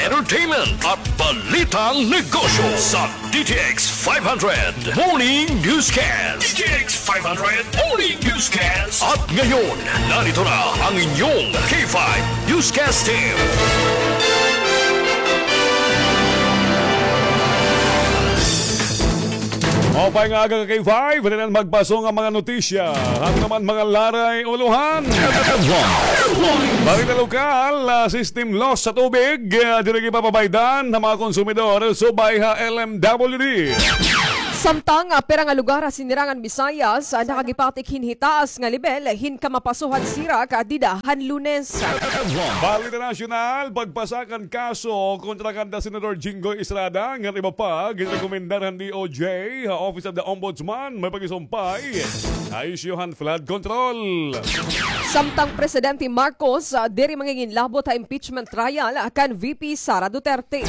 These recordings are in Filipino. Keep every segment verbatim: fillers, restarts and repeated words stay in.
entertainment at balitang negosyo sa D T X five hundred Morning Newscast. D T X five hundred Morning Newscast. At ngayon, narito na ang inyong K five Newscast team. O pa nga aga kay five, rin magpasong ang mga notisya. At naman mga laray uluhan. Bakit na lokal, uh, system loss sa tubig, uh, dirigi papabaydan ng mga konsumidor subay ha L M W D. Samtang uh, perang nga lugar sinirangan Visayas, uh, nakagipatik hinhitaas nga level, hin ka mapasuhan sira ka didahan Lunes. Balita nasyonal, pagpasakan kaso kontra kanda Senador Jinggoy Estrada, nga iba pa, ginarekomendahan D O J, uh, Office of the Ombudsman, may pag-isumpay, ayusyuhan flood control. Samtang Presidente Marcos, uh, diri mangingin labot ha impeachment trial uh, kan V P Sara Duterte.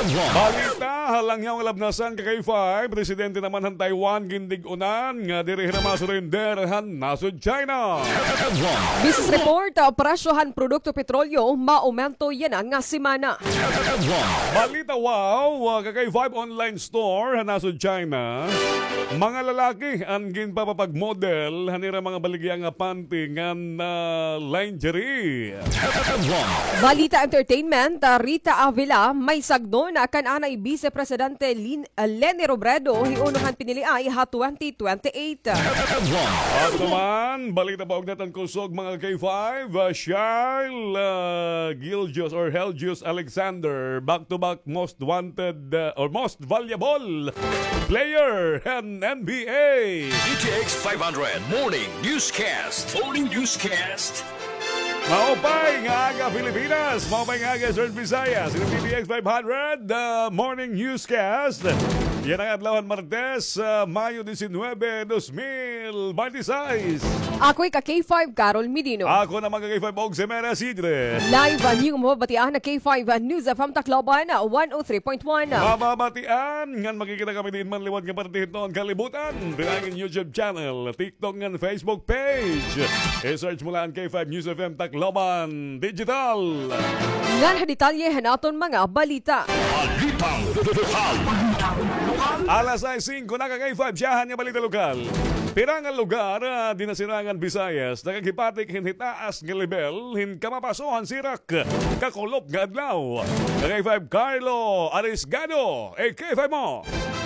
Balita, halang yang labnasan ka kay five, Presidente naman han Taiwan gindig unan nga diri hirama surrender han nasod China. Business report, uh, presyohan produkto petrolyo maumento yan nga simana. Balita wow, uh, kakay five online store han nasod China. Mga lalaki ang ginpapapag-model hanira mga baligya nga panty nga uh, lingerie. Balita entertainment, uh, Rita Avila may sagdo na kan anay Vice Presidente Lin, uh, Leni Robredo hiunuhan pinili ay ha twenty twenty-eight. At naman, balita pa ugnatan kusog mga K five, uh, Charles uh, Gilgios or Helgius Alexander, back-to-back most wanted uh, or most valuable player in N B A. D T X five hundred Morning Newscast. Morning Newscast. Maupay nga aga Pilipinas, maupay nga aga Southern Visayas, in D T X five hundred, the Morning Newscast. Yan ang adlawan Martes, uh, Mayo nineteen, twenty twenty-six. Ako'y ka K five Carol Medino. Ako na mga K five og Semana Sidre. Live ang mababatian na K five News F M Tacloban one oh three point one. Mababatian, ngan makikita kami din man liwat nga partihin noon kalibutan. Bilangin YouTube channel, TikTok ngan Facebook page. I-search mo lang K five News F M Tacloban Digital. Ngan detalye hanaton mga balita. Balitang lokal. Alas ay singko na ka K five siyahan nga balita lokal. Pirangan lugar, uh, dinasirangan Visayas, nakagipatik hinhitaas nga level, hin kamapasohan sirak, kakulop nga adlaw. K five Carlo Arisgado, eh K five mo.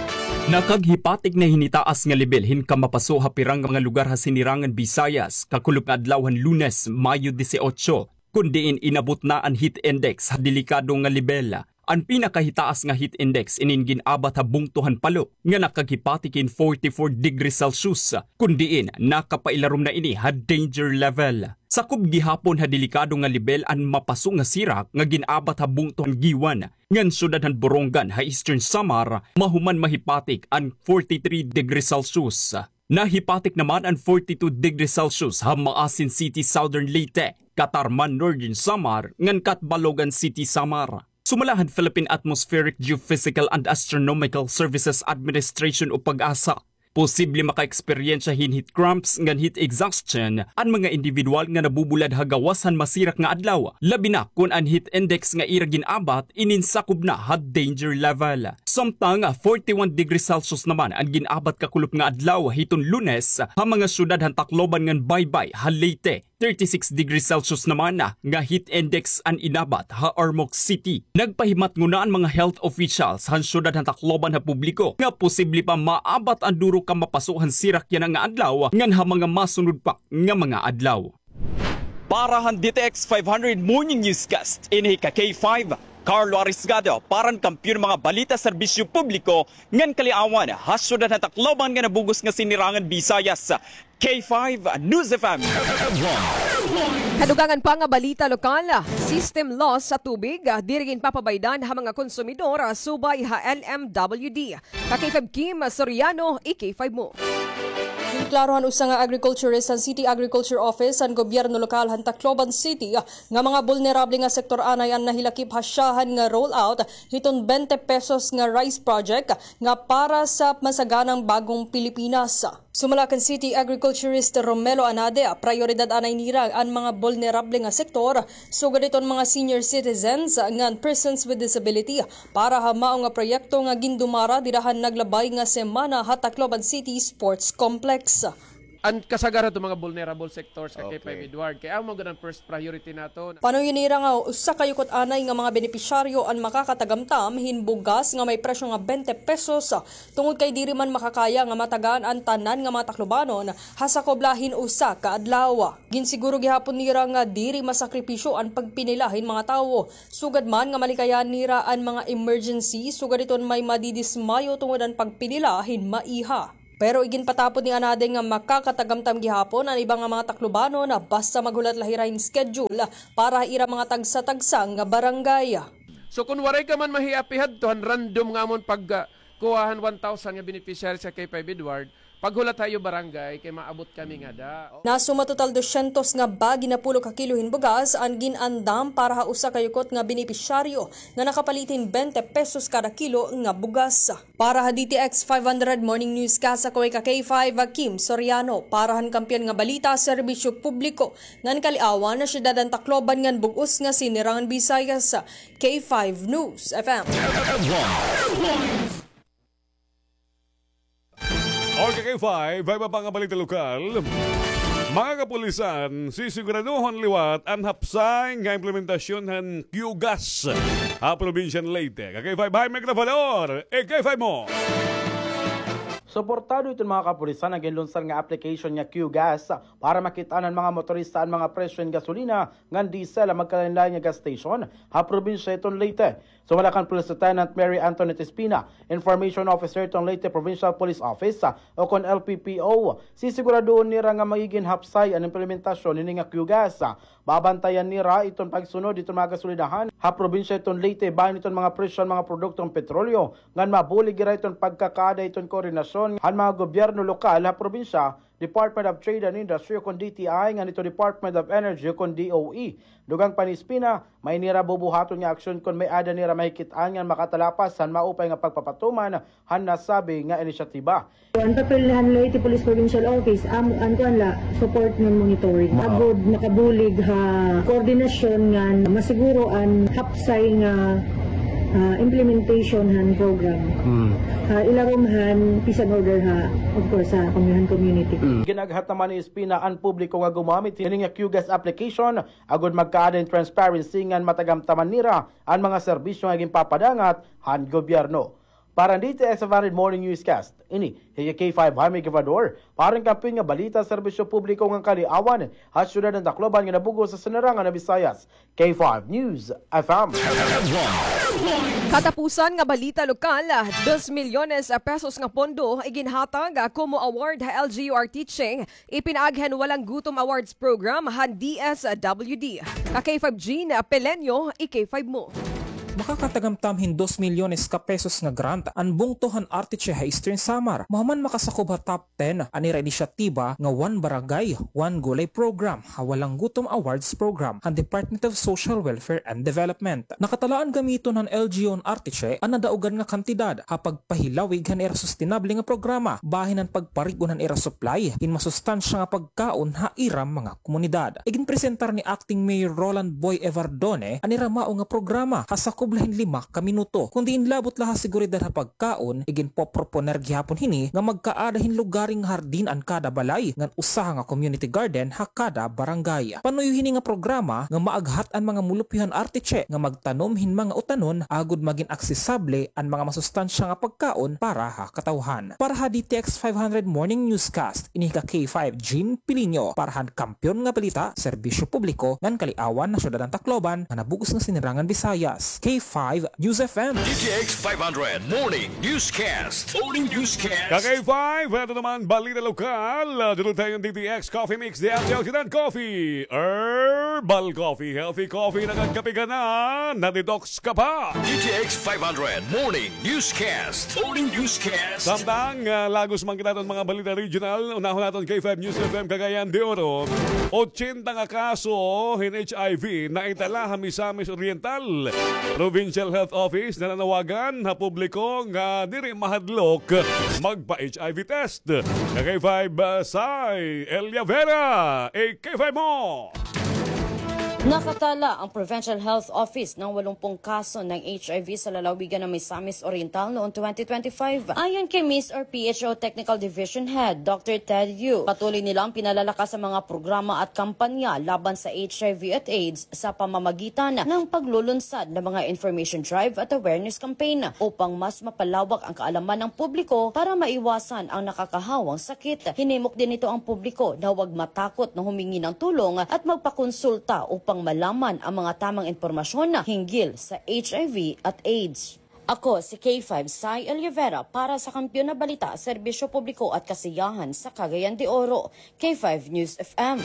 Nakaghipatik na hinitaas nga level hin kamapaso ha pirang mga lugar ha sinirangan Visayas, kakulop nga adlaw han Lunes, Mayo eighteen, kundiin inabot na ang heat index ha delikado nga level. Ang pinakahitaas nga heat index iningin abat ha bungtuhan palo nga nakaghipatikin forty-four degrees Celsius kundiin nakapailarom na ini ha danger level. Sakop gihapon ha delikado nga level an mapaso nga sirak nga ginabat ha bungtuhan giwan ngan syudad han Borongan ha Eastern Samar mahuman mahipatik an forty-three degrees Celsius. Nahipatik naman ang forty-two degrees Celsius ha Maasin City Southern Leyte, Katarman Northern Samar ngan Katbalogan City Samar. Sumalahan Philippine Atmospheric Geophysical and Astronomical Services Administration o Pag-asa. Posible maka-eksperyensya hin heat cramps ngan heat exhaustion ang mga individual nga nabubulad hagawasan masirak nga adlaw. Labi na kung ang heat index nga ira ginabat ininsakob na ha danger level. Samtang forty-one degrees Celsius naman ang ginabat kakulop nga adlaw hiton Lunes ha mga syudad han Tacloban ngan Baybay ha Leyte. thirty-six degrees Celsius naman na nga heat index an inabat ha Ormoc City. Nagpahimat ngunaan mga health officials han syudad han Tacloban ha publiko nga posible pa maabat ang duro ka mapasuhan sirak yan nga adlaw ngan ha mga masunod pa nga mga adlaw. Para han D T X five hundred Morning Newscast, ini ka K five Carlo Arisgado, parang kampiyon mga balita serbisyo publiko ngan kaliawan hasyudad han Tacloban nga nabugos nga sinirangan Visayas. K five News F M. Kadugangan pa nga balita lokal, system loss sa tubig, dirigin papabaydan ha mga konsumidor subay ha L M W D. Ka K five Kim Soriano, i K five mo. Klarohan usa nga agriculturist ang City Agriculture Office ang gobyerno lokal han Tacloban City nga mga vulnerable nga sektor anay ang nahilakip hasyahan nga rollout hiton twenty pesos nga rice project nga para sa masaganang bagong Pilipinas. Sumalacan City Agriculturist Romelo Anade, prioridad anay nira ang mga vulnerable nga sektor, sugad iton mga senior citizens ngan persons with disability para hamao nga proyekto nga gindumara dirahan naglabay nga semana ha Tacloban City Sports Complex. Ang kasagaran ito mga vulnerable sectors kay Okay. Five Edward. Kaya ang mga first priority nato. Paano yunira nga usa kayukot anay nga mga benepisyaryo ang makakatagamtam hinbugas nga may presyo nga twenty pesos tungod kay diri man makakaya nga matagaan ang tanan nga mga Taclobanon hasakoblahin usa ka adlaw. Ginsiguro gihapon nira nga diri masakripisyo ang pagpinilahin mga tawo. Sugad man nga malikayan nira ang mga emergency sugad iton may madidismayo tungod ang pagpinilahin maiha. Pero igin patapod ni Anade nga makakatagamtam gihapon ang ibang nga mga Taclobano na basta maghulat lahirain schedule para ira mga tagsa-tagsa nga barangay. So kung waray ka man mahiapihad to, random nga mon pag uh, kuhahan one thousand nga beneficiary sa kay Five Edward, paghulat tayo barangay kay maabot kami nga da. Oh. Nasuma total two hundred nga bagi na pulo ka kilo hinbugas ang ginandam para hausa kayukot nga benepisyaryo na nakapalitin twenty pesos kada kilo nga bugas. Para ha D T X five hundred Morning News Kasa Kaway ka K five Kim Soriano, parahan kampiyon nga balita serbisyo publiko ngan kaliawan na syudad ang Tacloban ngan bugos nga sinirangan Visayas sa K five News F M. Okay, K five, ay pa nga balita lokal. Mga kapulisan, sisiguraduhon liwat ang hapsay nga implementasyon ng Q G A S a probinsya ng Leyte. K five, hay mikrofador, e K five mo. Suportado itong mga kapulisan ang ginlunsad nga application nga Q G A S para makitaan ng mga motorista ang mga presyo ng gasolina ngan diesel ang magkalain-lain nga gas station ha probinsya itong Leyte. Sumalakan Police Lieutenant Mary Antoinette Espina, Information Officer itong Leyte Provincial Police Office o kon L P P O. Sisiguraduon nira nga magiging hapsay ang implementasyon nini nga Q G A S. Babantayan nira itong pagsunod itong mga gasolinahan ha probinsya itong Leyte bahin itong mga presyo ng mga produktong petrolyo ngan mabulig gira itong pagkakada itong koordinasyon han mga gobyerno lokal ha probinsya, Department of Trade and Industry kon D T I ngan ito Department of Energy kon D O E. Dugang panispina, may nira bubuhaton nga aksyon kon may ada nira mahikitaan nga makatalapas han maupay nga pagpapatuman han nasabi nga inisyatiba. Ang papel Leyte Police Provincial Office am ang kanla support ng monitoring. Agod nakabulig ha koordinasyon nga masiguro ang hapsay nga uh, implementation han program. Hmm. Uh, ilarumhan peace and order ha of course sa community community. Hmm. Ginaghat naman ni Espina ang publiko nga gumamit ini nga Q G A S application agod magkaada in transparency ngan matagamtaman nira ang mga serbisyo nga ginpapadangat han gobyerno. Para dito sa Valid Morning Newscast, ini higa K five Jaime Gavador, parang kampin nga balita serbisyo publiko nga kaliawan at syudad ng Tacloban nga nabugo sa sinarangan na Visayas. K five News F M. Katapusan nga balita lokal, two milyones pesos nga pondo iginhatag como award ha L G U R Teaching, ipinaghan walang gutom awards program han D S W D. Ka K five Gene Pelenyo, i K five mo. Makakatagamtamhin two milyones ka pesos nga grant ang bungtohan Artiche ha Eastern Samar. Mahuman makasakob ha top ten anira inisyatiba nga One Barangay, One Gulay program ha walang gutom awards program ang Department of Social Welfare and Development. Nakatalaan gamiton ng L G U on Artiche ang nadaugan nga kantidad ha pagpahilawig han era sustainable nga programa bahin ang pagparigon han era supply in masustansya nga pagkaon ha iram mga komunidad. Igin presentar ni Acting Mayor Roland Boy Evardone anira mao nga programa ha sakop lahin lima ka minuto. Kundi inlabot laha seguridad ha pagkaon, igin po proponer gihapon hini nga magkaadahin lugaring hardin an kada balay ngan usaha nga community garden ha kada barangay. Panuyo hini nga programa nga maaghat an mga mulupyuhan Artiche nga magtanom hin mga utanon agud maging aksesable an mga masustansya nga pagkaon para ha katawhan. Para ha D T X five hundred Morning Newscast, ini ka K five Jean Pilinyo para han kampyon nga balita, serbisyo publiko ngan kaliawan na syudad ng Tacloban nga nabugos nga sinirangan Visayas. K five News F M. D T X five hundred Morning Newscast. Morning Newscast. K five, ito naman balita lokal. Dito tayong D T X Coffee Mix, the antioxidant coffee. Herbal coffee, healthy coffee, nagagkapi ka na, nadetox ka pa. D T X five hundred Morning Newscast. Morning Newscast. Samtang uh, lagos man kita mga balita regional, unahon natin K five News F M Cagayan de Oro. eighty nga kaso hin H I V na itala Misamis Oriental. Provincial Health Office na nanawagan na publiko nga diri mahadlok magpa-H I V test. K five uh, Sai Elia Vera, A K five mo! Nakatala ang Provincial Health Office ng walumpung kaso ng H I V sa lalawigan ng Misamis Oriental noong twenty twenty-five. Ayon kay Miss or P H O Technical Division Head, Doctor Ted Yu, patuloy nilang pinalalakas ang mga programa at kampanya laban sa H I V at AIDS sa pamamagitan ng paglulunsad ng mga information drive at awareness campaign upang mas mapalawak ang kaalaman ng publiko para maiwasan ang nakakahawang sakit. Hinimok din ito ang publiko na huwag matakot na humingi ng tulong at magpakonsulta upang malaman ang mga tamang impormasyon na hinggil sa H I V at AIDS. Ako si K five Sai Oliveira para sa Kampiyon na Balita, Serbisyo Publiko at Kasiyahan sa Cagayan de Oro, K five News F M.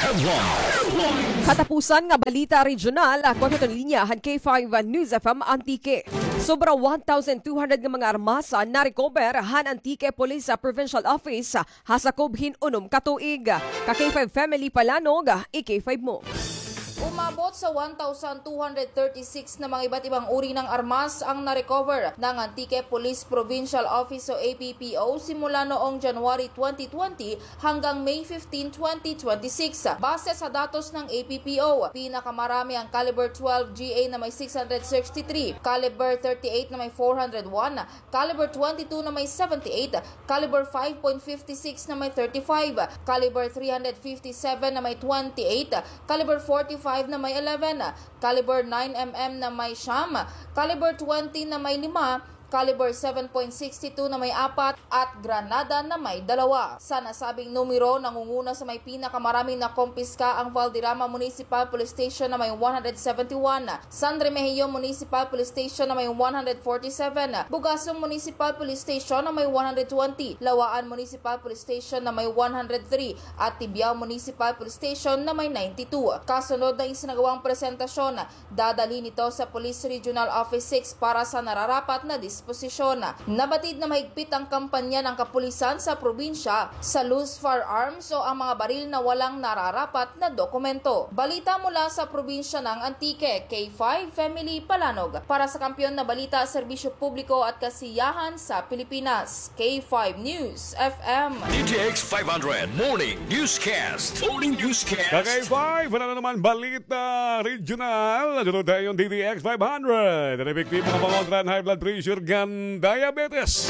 Katapusan nga balita regional, kwento ng linyahan K five News F M Antique. Sobra one thousand two hundred nga mga armasa na recover han Antique Police sa Provincial Office hasakob hin unom katuig. Ka K five Family Palanog, I K five mo. Umabot sa one thousand two hundred thirty-six na mga iba't ibang uri ng armas ang na-recover ng Antique Police Provincial Office o A P P O simula noong January twenty twenty hanggang May fifteenth, twenty twenty-six. Base sa datos ng A P P O, pinakamarami ang caliber twelve G A na may six hundred sixty-three, caliber thirty-eight na may four hundred one, caliber twenty-two na may seventy-eight, caliber five point five six na may thirty-five, caliber three hundred fifty-seven na may twenty-eight, caliber forty-five na may eleven, caliber nine millimeter na may siyam, caliber twenty na may lima, caliber seven point six two na may apat at granada na may dalawa. Sa nasabing numero, nangunguna sa may pinakamaraming na kumpiska ang Valderrama Municipal Police Station na may one hundred seventy-one, San Remigio Municipal Police Station na may one hundred forty-seven, Bugasong Municipal Police Station na may one hundred twenty, Lawaan Municipal Police Station na may one hundred three at Tibiao Municipal Police Station na may ninety-two. Kasunod na isinagawang presentasyon, dadali nito sa Police Regional Office six para sa nararapat na disposisyon. Nabatid na mahigpit ang kampanya ng kapulisan sa probinsya sa loose firearms o ang mga baril na walang nararapat na dokumento. Balita mula sa probinsya ng Antique, K five Family Palanog. Para sa Kampiyon na Balita, Serbisyo Publiko at Kasiyahan sa Pilipinas, K five News F M. D T X five hundred Morning Newscast. Morning Newscast. K five, wala na naman balita regional. Dito tayo yung D T X five hundred. Repektibo ng pangondran, high blood pressure, gan diabetes.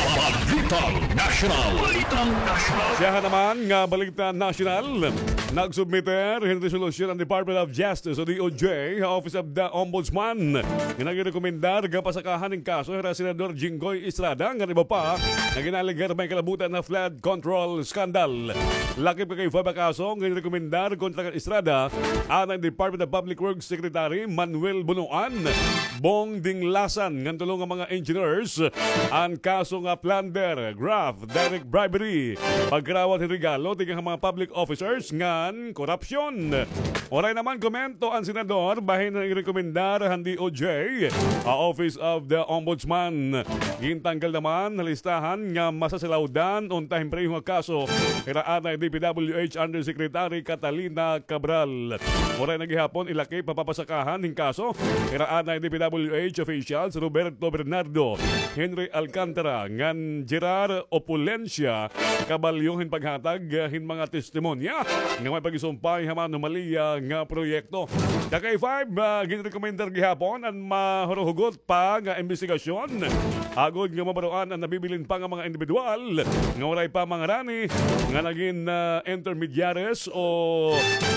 Balitang National. Balitang National. Siya naman nga Balita National. Nagsubmiter hin resolution ang Department of Justice o D O J, Office of the Ombudsman. Ginag-rekomendar nga pasakahan ng kaso hira Senador Jinggoy Estrada nga iba pa na ginaligar may kalabutan na flood control scandal. Lakip kay Faba kaso nga rekomendar kontra Estrada ang Department of Public Works Secretary Manuel Bunuan, Bong Dinglasan nga tulong ang mga engineers ang kaso nga plunder, graft, direct bribery, pagkarawat ng regalo tingang mga public officers ngan korupsyon. Oray naman komento ang senador bahin na i-rekomendar ang D O J, a Office of the Ombudsman. Gintanggal naman na listahan nga masasalawdan untahing preyo nga kaso kiraanay D P W H Undersecretary Catalina Cabral. Oray nagihapon ilaki papapasakahan ng kaso kiraanay D P W H officials Roberto Bernardo, Henry Alcantara, ngan Gerard Opulencia, kabalyong paghatag hin mga testimonya nga may pag-isumpay haman Malia nga proyekto. K five, uh, ginrekomendar gihapon ang mahuruhugot pa nga investigasyon. Agod nga mabaroan ang nabibilin pa nga mga individual nga walay pa mga rani nga naging uh, intermediaries o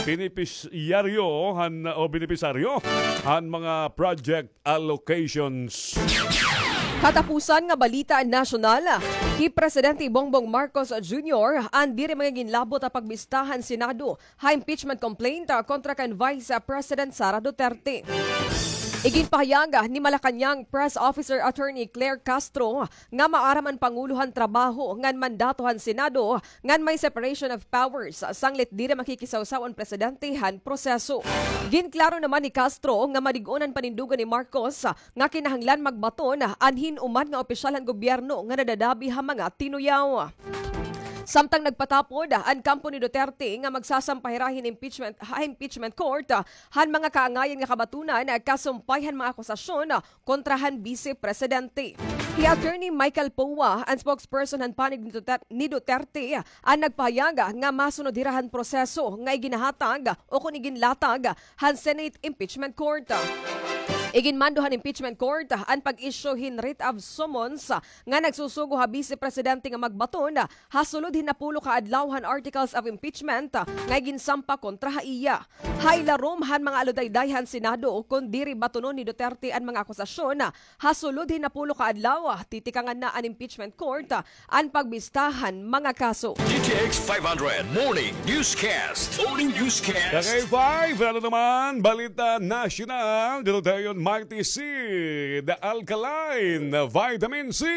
beneficiaryo han, o beneficiaryo han mga project allocations. Katapusan nga balita nasyonal, ki Presidente Bongbong Marcos Junior ang diri mga ginlabot ang pagbistahan Senado ha impeachment complaint kontra kan Vice President Sara Duterte. Iginpahayag ni Malacanang Press Officer Attorney Claire Castro nga maaraman panguluhan trabaho ngan mandatohan Senado ngan may separation of powers sanglit diri makikisawsawan presidentehan proseso. Ginklaro naman ni Castro nga madig-unan panindugan ni Marcos nga kinahanglan magbaton anhin uman nga opisyalan gobyerno nga nadadabi ha mga tinuyaw. Samtang nagpatapod ang kampo ni Duterte nga magsasampahirahin impeachment ha, impeachment court han mga kaangayan nga kabatunan kasumpayhan mga akusasyon kontra han Vice Presidente. Si Attorney Michael Powa, ang spokesperson han panig ni Duterte, ang nagpahayaga nga masunod hirahan proseso nga iginahatag o kung iginlatag han Senate Impeachment Court. Iginmandohan impeachment court ang pag-issue hin writ of summons nga nagsusugo ha Vice Presidente nga magbaton hasulod hinapulo ka adlawhan articles of impeachment nga ginsampa kontra ha iya. Hailarom han mga aludaydayhan Senado kun diri batonon ni Duterte ang mga akusasyon hasulod hinapulo ka adlaw titikangan na ang impeachment court ang pagbistahan mga kaso. D T X five hundred Morning Newscast. Morning Newscast. K five, ano naman, Balita National, dito tayo Mighty C, the Alkaline Vitamin C.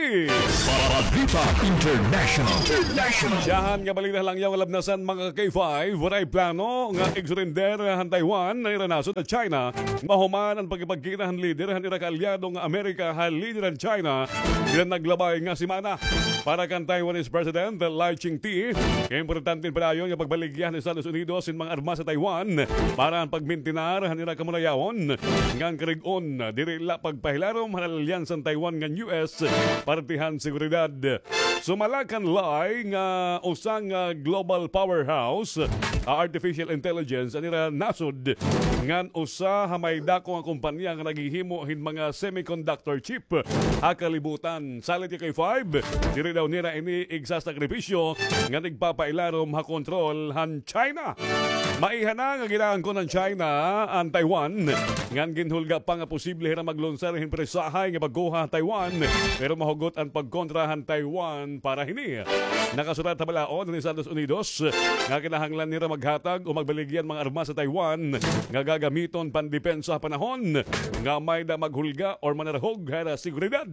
Balita International. International. Siyahan nga balita lang yung alabnasan mga K five, waray plano nga exurinder han Taiwan na iranaso na China. Mahuman ang pagkipagkita han leader han irakalyado nga Amerika han leader han China. Ilan naglabay nga si Mana para kan Taiwanese President Lai Ching-te. Importante pa yun yung pagbaligyan ng Estados Unidos in mga armas sa Taiwan para ang pagmintinar han irakamunayawon ngang karigon diri la pagpahilarom han alyansan Taiwan ngan U S partihan seguridad. Sumalakan Lai nga usang uh, global powerhouse uh, artificial intelligence anira nasod ngan usa ha may dako nga kumpanya nga naghihimo hin mga semiconductor chip ha kalibutan. Salit kay five diri daw nira ini igsa sakripisyo nga nagpapailarom ha kontrol han China. Maihana nga ginaang ko ng China ang Taiwan ngan ginhulga pa nga posible hira maglonsar hin presahay nga pagkuha Taiwan pero mahugot ang pagkontrahan Taiwan para hini. Nakasulat sa balaod ng Estados Unidos nga kinahanglan nila maghatag o magbaligyan mga armas sa Taiwan nga gagamiton pandepensa panahon nga may da maghulga or manarhog hara seguridad.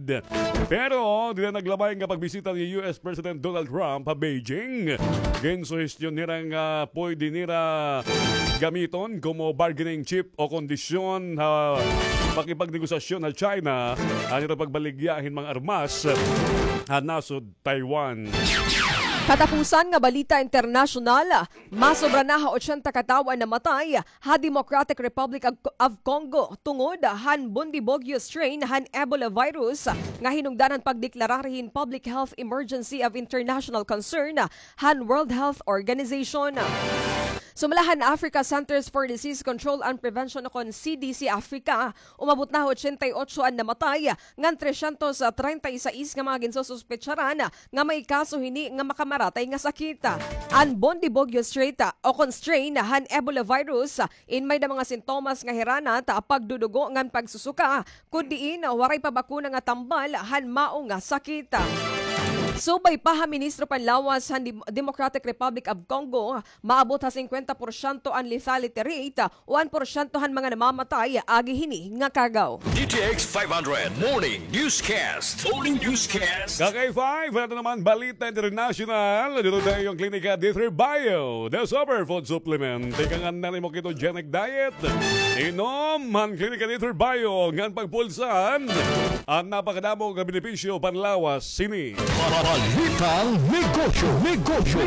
Pero di na naglabay nga pagbisita ni U S President Donald Trump sa Beijing. Ginsuhestyon nila nga pwede nila gamiton como bargaining chip o kondisyon ha pakipagnegosasyon na China ang pagbaligyahin mga armas ha nasod Taiwan. Katapusan nga balita internasyonal, masobra na ha eighty katawan na matay ha Democratic Republic of Congo tungod han Bundibugyo strain han Ebola virus nga hinungdanan pagdeklararihin public health emergency of international concern han World Health Organization. Sumalahan Africa Centers for Disease Control and Prevention kon C D C Africa, umabot na eighty-eight an namatay ngan three hundred thirty-six nga mga ginsususpetsaran nga may kaso hini nga makamaratay nga sakita. Ang Bundibugyo strain o kon strain han Ebola virus in may da mga sintomas nga hirana ta pagdudugo ngan pagsusuka kundiin waray pa bakuna nga tambal han mao nga sakita. Subay pa ha Ministro Panlawas han Democratic Republic of Congo, maabot ha fifty percent ang lethality rate, one percent han mga namamatay agi hini nga kagaw. D T X five hundred Morning Newscast. Morning Newscast. K five, ano naman balita international. Dito tayo yung klinika D three Bio, the superfood supplement. Tikangan na rin mo ketogenic diet. Inom ang klinika D three Bio ngan pagpulsan ang napakadamo nga benepisyo panlawas sini. Balitang Negosyo. Negosyo.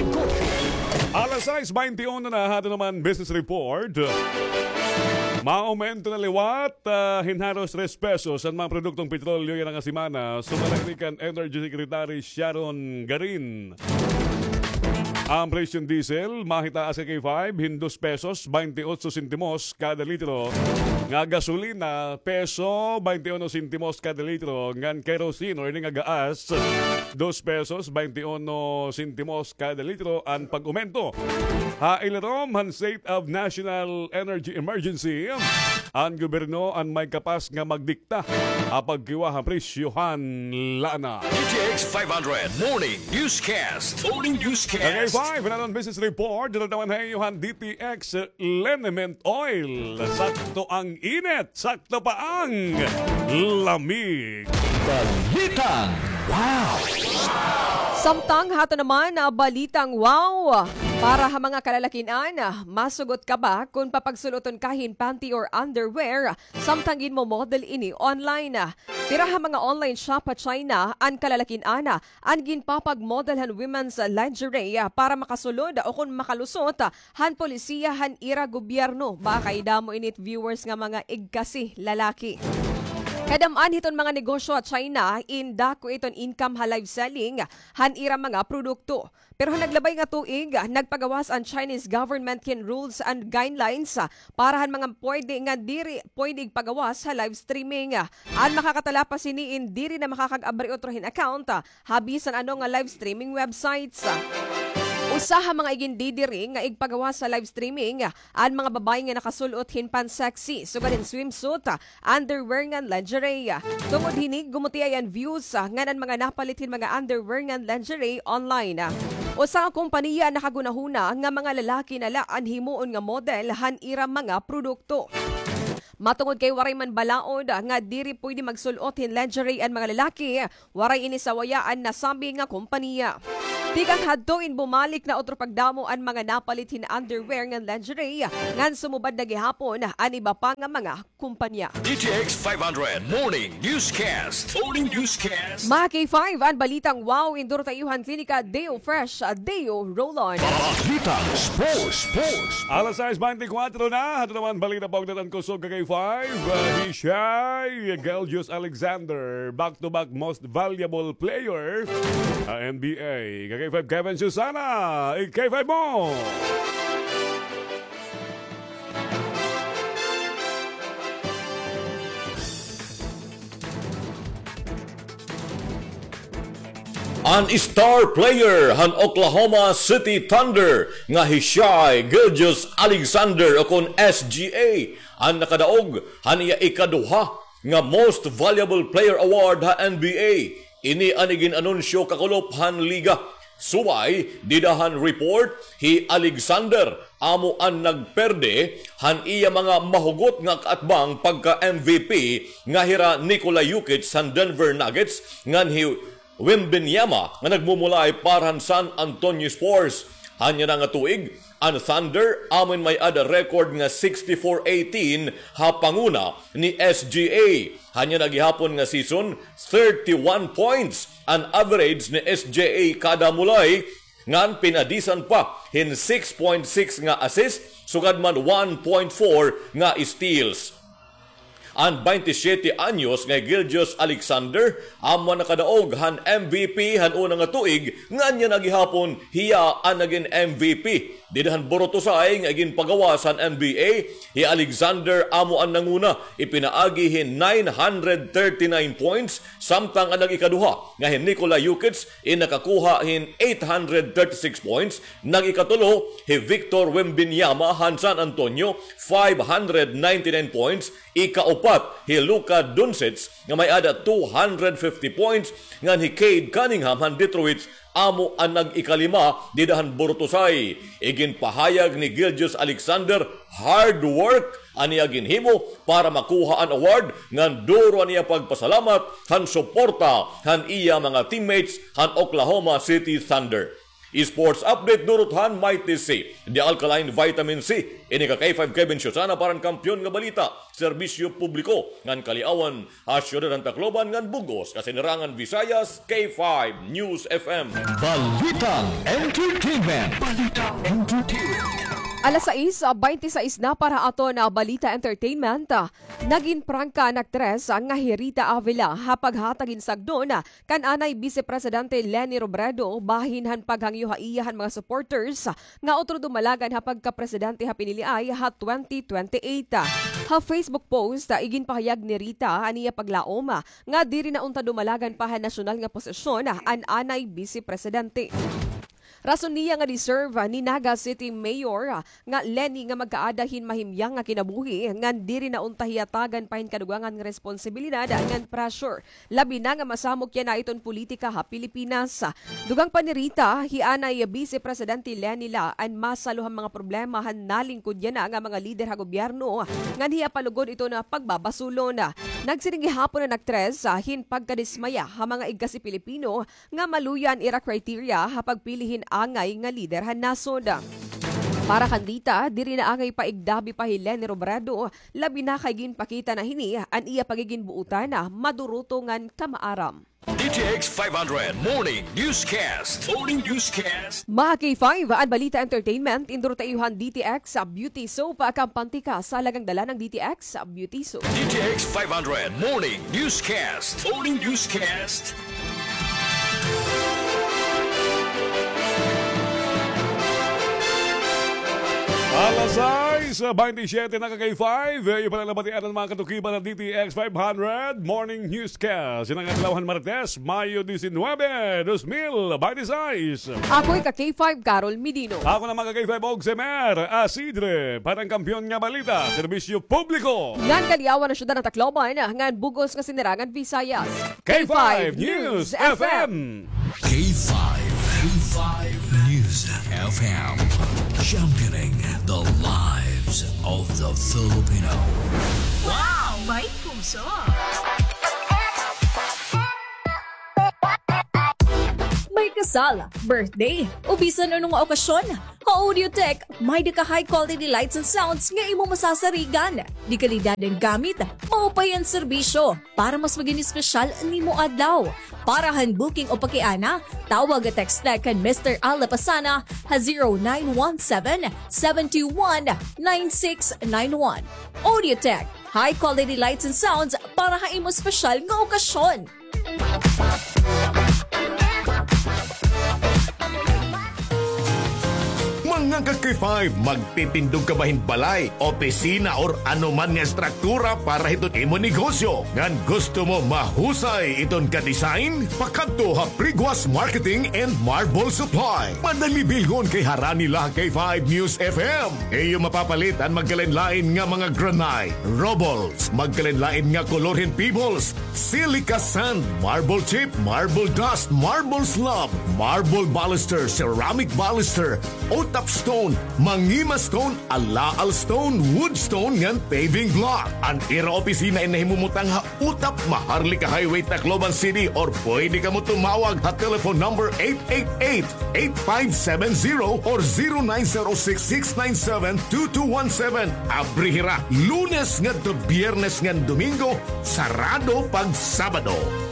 Alas sais twenty-one na hato naman business report. Maaumento na liwat, uh, hinharos three pesos ang mga produktong petrolyo yan ang asimana. Sumalagnikan Energy Secretary Sharon Garin. Ang presyon diesel, mahitaas sa K five, hindos pesos, twenty-eight sentimos kada litro. Nga gasolina, peso, twenty-one sentimos kada litro. Ngan kerosene, or nga gaas, two pesos, twenty-one sentimos kada litro. Ang pag-umento, hailarom ang State of National Energy Emergency. Ang gobyerno ang may kapas nga magdikta apag kiwa presyohan lana. D T X five hundred Morning Newscast. Morning Newscast. Okay, five, nanon business report. Dito naman ay yung D T X Liniment Oil. Sakto ang init, sakto pa ang lamig. Balitang Wow! Samtang hato naman na balitang wow! Para ha mga kalalakinan, masugot ka ba kung papagsuluton kahin panty or underwear, samtangin mo model ini online. Tira ha mga online shop at China, ang kalalakinan, ang ginpapag-modelhan women's lingerie para makasulod o kung makalusot, han polisiya, han ira gobyerno. Bakay damo init viewers nga mga igkasi lalaki. Kadamaan hiton mga negosyo at China, inda ko iton income ha live selling, han ira mga produkto. Pero naglabay nga tuig, nagpagawas ang Chinese government kin rules and guidelines para han mga pwede nga diri pwede pagawas sa live streaming. Ang makakatala pa sini indiri na makakag-abri otrohin account, habisan ano nga live streaming websites. Usaha mga igindidiri nga igpagawa sa live streaming ang mga babae nga nakasulot hinpan sexy, sugarin swimsuit, underwear nga lingerie. Tungod hinig gumutiyay ang views nga nan mga napalitin mga underwear nga lingerie online. Usa nga kompanya nakagunahuna nga mga lalaki nala ang himuon nga model han ira mga produkto. Matungod kay waray man balaod nga diri pwede magsulot hin lingerie ang mga lalaki, waray ini sawayaan na sabi nga kompanya. Tigang hadtoin bumalik na otro pagdamo ang mga napalit hin underwear nga lingerie ngan sumubad na gihapon ang iba pa nga mga kumpanya. D T X five hundred Morning Newscast. Morning Newscast. Mga K five, ang balitang wow, induro tayuhan klinika Deo Fresh, Deo Roll-On. Balitang Sports. Sports. Alas sais twenty-four na, hato naman balita pagdatan ko sa K five. Uh, di siya, Gelgius Alexander, back-to-back most valuable player sa N B A. K five Kevin Susana, K five mo! An star player han Oklahoma City Thunder nga hisiyay Gelgius Alexander akon S G A ang nakadaog han iya ikaduha nga most valuable player award ha N B A. Ini anigin anunsyo kakulop han liga. Suway, didahan report, hi Alexander amo ang nagperde han iya mga mahugot nga kaatbang pagka M V P nga hira Nikola Jokic san Denver Nuggets ngan hi Wembanyama nga nagmumulay para San Antonio Spurs. Hanya na nga tuig, ang Thunder amin may ada record nga sixty-four eighteen hapanguna ni S G A. Hanya nagihapon nga season, thirty-one points ang average ni S G A kada mulay, ngan pinadisan pa hin six point six nga assist, sugad man one point four nga steals. Ang twenty-seven anyos nga Gelgius Alexander amo nakadaog han M V P han una nga tuig nganya nagihapon hiya ang naging M V P. Didahan borotosay nga igin pagawasan N B A, hi Alexander amo ang nanguna ipinaagi hin nine hundred thirty-nine points, samtang ang nag-ikaduha nga hin Nikola Jokic in nakakuha hin eight hundred thirty-six points, nag-ikatulo hi Victor Wembanyama han San Antonio five hundred ninety-nine points, ikaupat hi Luka Doncic nga may ada two hundred fifty points, ngan hi Cade Cunningham han Detroit amo ang nag-ikalima didahan borotosay. Igin pahayag ni Gelgius Alexander hard work aniya ginhimo para makuha ang award ngan duro aniya pagpasalamat han suporta han iya mga teammates han Oklahoma City Thunder. Esports update duruthan Mighty C, The Alkaline Vitamin C. Ini ka K five Kevin Susana parang kampiyon nga balita, serbisyo publiko ngan kaliawan, asyodan ng Tacloban ngan Bugos, kasinirangan Visayas, K five News F M. Balitang Entertainment. Balitang Entertainment. Alas sais, twenty-six na para ato na Balita Entertainment. Naging prangka ang aktres nga Hirita Avila hapaghatagin sagdon kan anay Vice Presidente Leni Robredo bahinhan paghangyo-haiyahan mga supporters nga otro dumalagan hapag ka-presidente ha piniliay ha twenty twenty-eight. Ha Facebook post igin pahayag ni Rita aniya paglaom nga diri na unta dumalagan pa ha nasyonal nga posisyon an anay Vice Presidente. Rason niya nga deserve ni Naga City Mayor nga Lenny nga magkaadahin mahimyang nga kinabuhi nga diri na untahiyatagan pahin kadugangan nga responsibilidad ngan pressure. Labi na nga masamok yan na iton politika ha Pilipinas. Dugang panirita, hianay Vice Presidente Lenny La ang masaluhang mga problema han nalingkod yan na nga mga lider ha gobyerno ngan hiya palugod ito na pagbabasulon. Nagsiringi hapon na nagtres sa hin pagkadismaya ha mga igasi Pilipino nga maluyan ira criteria ha pagpilihin angay nga lider han nasod. Para kandita, diri na angay paigdabi pa hi Lenny Robredo, labi na kay ginpakita na hini an iya pagiging buutan na madurutongan kamaaram. D T X five hundred Morning Newscast. Morning Newscast. Mga K five, ang Balita Entertainment, induro tayuhan D T X sa Beauty Soap, akampantika sa lagang dala ng D T X sa Beauty Soap. D T X five hundred Morning Newscast. Morning Newscast. Alas sais, twenty-seven na kay five. Yung palalabatian ng mga katukiban ng D T X five hundred Morning Newscast. Yan ang adlawan Martes, Mayo nineteen, two thousand twenty-six. Ako'y ka K five, Carol Medino. Ako na mga K five og Semer Asidre, parang kampiyon nga balita, serbisyo publiko. Ngan kaliawan na syudad ng Tacloban, ngan bugos nga sinirangan Visayas. K five News F M. K five. K five News F M. Championing the lives of the Filipino. Wow! May puso! May kasal, birthday, o bisan anong okasyon. Ka-Audiotech, may di ka high quality lights and sounds nga imo masasarigan. Di kalidad ng gamit, maupay ang serbisyo para mas maging espesyal nimo adlaw. Para han booking o pakiana, tawag at text na kan Mister Alapasana ha zero nine one seven, seven two one, nine six nine one. Audiotech, high quality lights and sounds para ha imo espesyal nga okasyon. Mga ka-K five, magtitindog ka bahin balay, opisina or anuman nga struktura para hiton imo negosyo. Ngan gusto mo mahusay iton ka-design? Pakadto ha Priguas Marketing and Marble Supply. Madali bilgon kay harani la K five News F M. Iyo mapapalit ang magkalinlain nga mga granite, robles, magkalinlain nga colorhen pebbles, silica sand, marble chip, marble dust, marble slab, marble baluster, ceramic baluster, otap stone, mangima stone, alaal stone, wood stone ngan paving block. Ang ira opisina ay nahimumutang ha utap Maharlika Highway, Tacloban City, or pwede ka mo tumawag ha telephone number eight eight eight, eight five seven zero or zero nine zero six, six nine seven, two two one seven. Abrihira Lunes nga to Biyernes nga Domingo, sarado pag Sabado.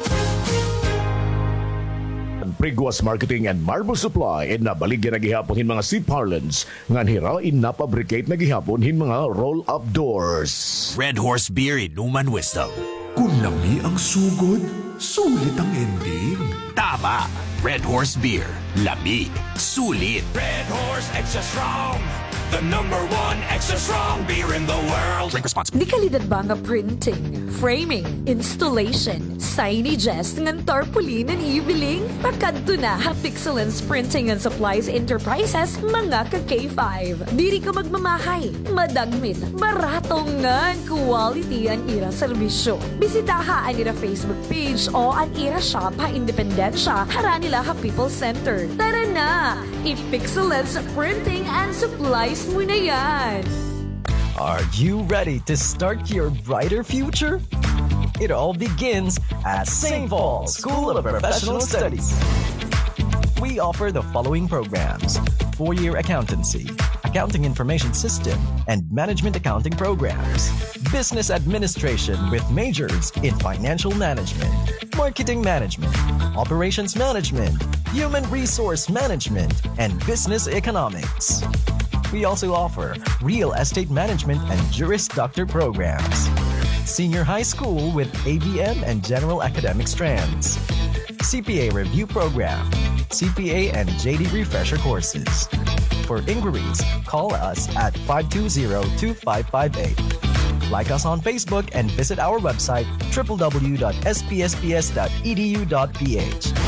Priguas Marketing and Marble Supply at nabaligyan na gihapon hin mga sea parlance ngan hirain na fabricate na gihapon hin mga roll-up doors. Red Horse Beer Inuman Wisdom. Kung lami ang sugod, sulit ang ending. Tama! Red Horse Beer. Lami. Sulit. Red Horse Extra Strong. The number one extra strong beer in the world. Drink responsibly. Di kalidad ba nga printing, framing, installation, signages, ngan tarpaulin and ibiling? Pakadto na ha Pixelance Printing and Supplies Enterprises, mga ka K five. Diri ka magmamahay, madagmit, maratong ngan quality ang ira serbisyo. Bisitaha ang ira Facebook page o ang ira shop ha Independensya, hara nila ha People Center. Tara na! I-Pixelance Printing and Supplies mo na yan! Are you ready to start your brighter future? It all begins at Saint Paul School of Professional Studies. We offer the following programs: four-year accountancy, accounting information system, and management accounting programs, business administration with majors in financial management, marketing management, operations management, human resource management, and business economics. We also offer real estate management and Juris Doctor programs, senior high school with A B M and general academic strands, C P A review program, C P A and J D refresher courses. For inquiries, call us at five two zero, two five five eight. Like us on Facebook and visit our website w w w dot s p s p s dot e d u dot p h.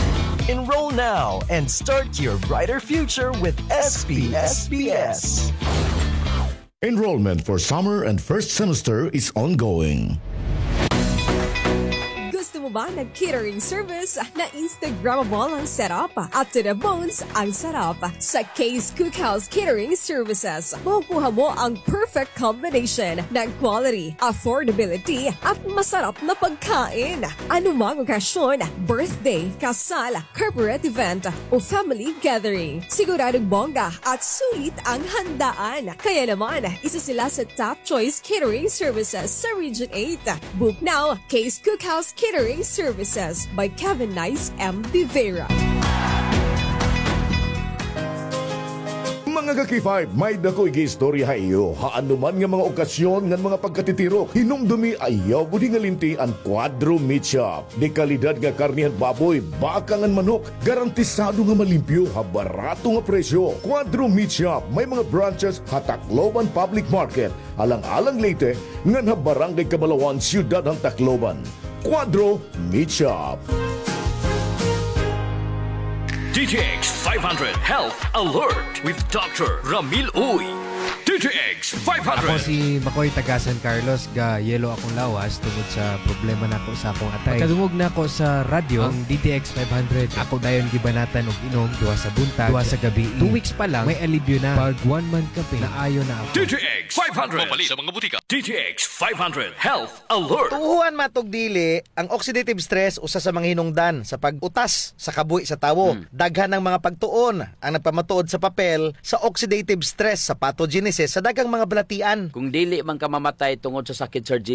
Enroll now and start your brighter future with S P S B S. Enrollment for summer and first semester is ongoing. Gusto mo ba ng catering service na Instagrammable ang setup at to the bones ang sarap? Sa K's Cookhouse Catering Services, makukuha mo ang perfect combination ng quality, affordability at masarap na pagkain. Anumang okasyon, birthday, kasal, corporate event o family gathering, siguradong bongga at sulit ang handaan. Kaya naman, isa sila sa top choice catering services sa Region eight. Book now, K's Cookhouse Catering Services by Kevin Nice M. Vivera. Mga ka-K five, may dako igi-istorya ha iyo. Haano man nga mga okasyon nga mga pagkatitirok, hinumdumi ayaw budi nga linti ang Quadro Meat Shop. Di kalidad nga karnihan baboy, bakangan manok, garantisado nga malimpyo, ha barato nga presyo. Quadro Meat Shop, may mga branches ha Tacloban Public Market, alang-alang Leyte, ngan ha Barangay Cabalawan, Siyudad ng Tacloban. Quadro Meat Shop. D T X five hundred Health Alert with Doctor Ramil Uy. D T X five hundred. Ako si Makoy taga San Carlos, ga yelo akong lawas tungod sa problema nako sa akong atay. Kadungog na ako sa radyo ang D T X five hundred. Ako dayon gibanatan og inom duha sa buntag, duha sa gabi. Two weeks pa lang may alibyo na. Pag one month kape na ayo na ako. D T X five hundred. Papalit sa mga butika. D T X five hundred Health Alert. Tuhuan matog dili ang oxidative stress usa sa mga hinungdan sa pag-utas sa kabuhi sa tawo. Hmm. Daghan ng mga pagtuon ang nagpamatuod sa papel sa oxidative stress sa pathogenesis sa daghang mga balatian. Kung dili man ka mamatay tungod sa sakit, Sir G,